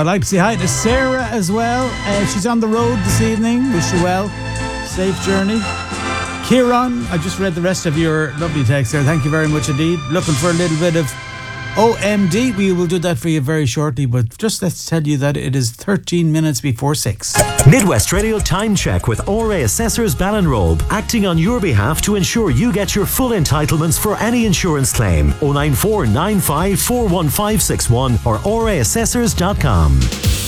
I'd like to say hi to Sarah as well. She's on the road this evening. Wish you well. Safe journey. Kieran, I just read the rest of your lovely text there. Thank you very much indeed. Looking for a little bit of OMD. We will do that for you very shortly, but just let's tell you that it is 13 minutes before 6. Midwest Radio Time Check with ORA Assessors Ballinrobe, acting on your behalf to ensure you get your full entitlements for any insurance claim. 094 95 41561 or oraassessors.com.